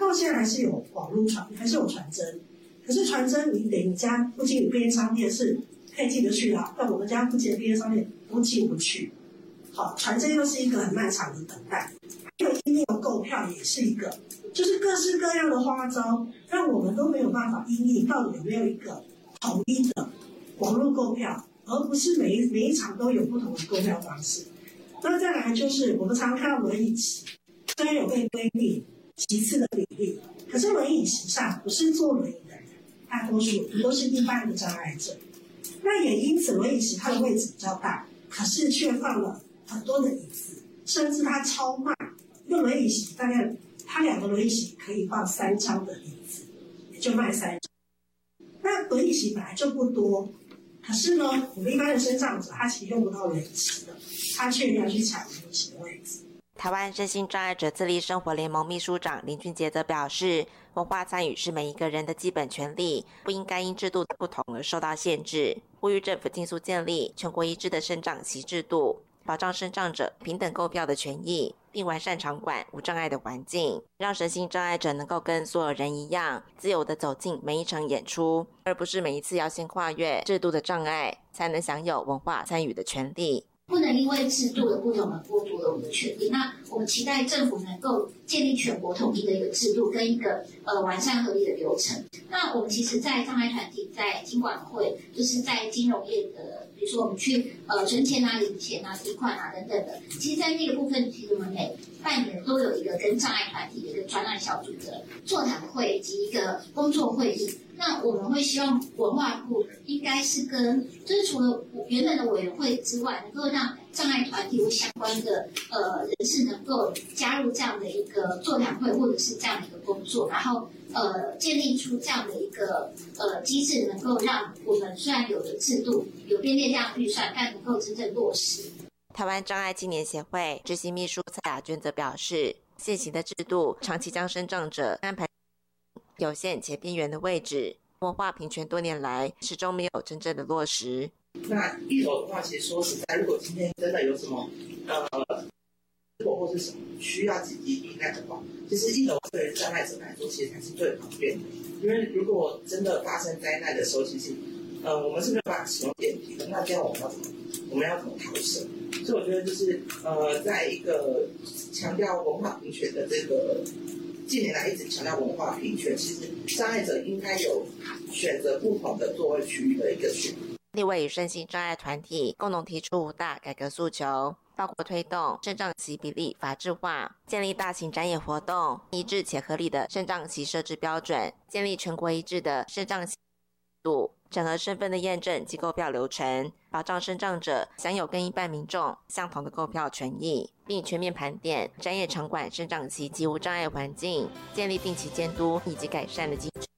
到现在还是有网络还是有传真，可是传真你得你家附近有便利商店是可以进得去的，但我们家附近的便利商店都进不去。好，传真又是一个很漫长的等待，还有email购票也是一个，就是各式各样的花招，让我们都没有办法因应到底有没有一个统一的网络购票，而不是每一场都有不同的购票方式。那再来就是我们常看到轮椅席，虽然有被规定其次的比例，可是轮椅席上不是坐轮椅的人，大多数都是一般的障碍者。那也因此轮椅席它的位置比较大，可是却放了很多的椅子，甚至它超慢，一个轮椅席大概它2个轮椅席可以放3张的椅子，也就卖3张。那轮椅席本来就不多，可是呢，我们一般的身障者他其实用不到轮椅席的，他却要去抢轮椅席的位置。 台湾身心障碍者自立生活联盟秘书长林俊杰则表示，文化参与是每一个人的基本权利，不应该因制度的不同而受到限制，呼吁政府尽速建立全国一致的身障席制度，保障身障者平等购票的权益，并完善场馆无障碍的环境，让身心障碍者能够跟所有人一样自由地走进每一场演出，而不是每一次要先跨越制度的障碍才能享有文化参与的权利。 不能因为制度的不同而剥夺了我们的权利。那我们期待政府能够建立全国统一的一个制度跟一个完善合理的流程。那我们其实在障碍团体在金管会，就是在金融业的，比如说我们去存钱啊、领钱啊、提款啊等等的，其实在那个部分，其实我们每半年都有一个跟障碍团体的一个专案小组的座谈会及一个工作会议。那我们会希望文化部应该是就是除了原本的委员会之外，能够让障碍团体或相关的人士能够加入这样的一个座谈会或者是这样的一个工作，然后建立出这样的一个机制，能够让我们虽然有的制度有编列这样预算，但能够真正落实。 台湾障碍青年协会执行秘书蔡雅娟则表示，现行的制度长期将身障者安排有限且边缘的位置，文化平权多年来始终没有真正的落实。 那一楼的话，其实说实在，如果今天真的有什么或是什么需要紧急避难的话，其实一楼对于障碍者来说，其实才是最方便的。因为如果真的发生灾难的时候，其实我们是没有办法使用电梯的，那这样我们要怎么逃生？所以我觉得就是在一个强调文化平权的这个近年来一直强调文化平权，其实障碍者应该有选择不同的座位区域的一个选择。 立委与身心障碍团体共同提出5大改革诉求，包括推动身障席比例法制化，建立大型展演活动一致且合理的身障席设置标准，建立全国一致的身障席制度，整合身份的验证及购票流程，保障身障者享有跟一般民众相同的购票权益，并全面盘点展演场馆身障席及无障碍环境，建立定期监督以及改善的机制。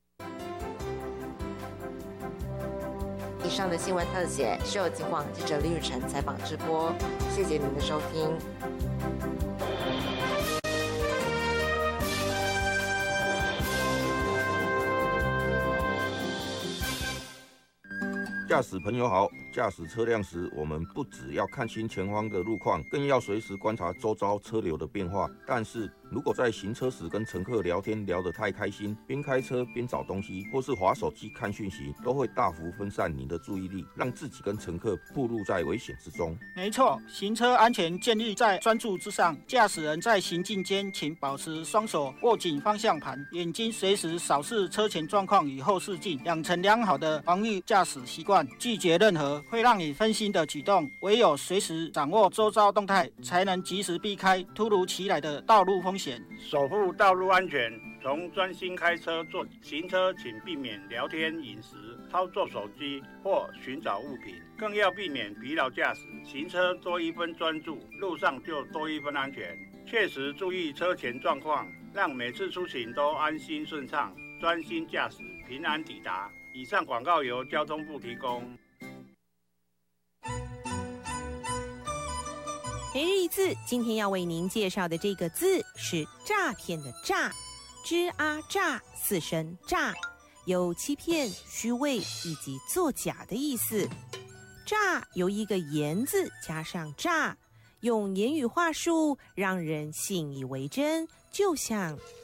以上的新闻特写是由警广记者李雨辰采访直播，谢谢您的收听。 驾驶朋友好，驾驶车辆时，我们不只要看清前方的路况，更要随时观察周遭车流的变化。但是如果在行车时跟乘客聊天聊得太开心，边开车边找东西，或是滑手机看讯息，都会大幅分散你的注意力，让自己跟乘客暴露在危险之中。 没错，行车安全建立在专注之上。驾驶人在行进间，请保持双手握紧方向盘，眼睛随时扫视车前状况与后视镜，养成良好的防御驾驶习惯，拒绝任何会让你分心的举动。唯有随时掌握周遭动态，才能及时避开突如其来的道路风险。 守护道路安全，从专心开车做行车，请避免聊天、饮食、操作手机或寻找物品，更要避免疲劳驾驶。行车多1分专注，路上就多1分安全。切实注意车前状况，让每次出行都安心顺畅，专心驾驶，平安抵达。以上广告由交通部提供。 每日一字，今天要为您介绍的这个字是诈骗的诈，吱啊诈4声诈，有欺骗、虚伪以及作假的意思。诈由一个言字加上诈，用言语话术让人信以为真，就像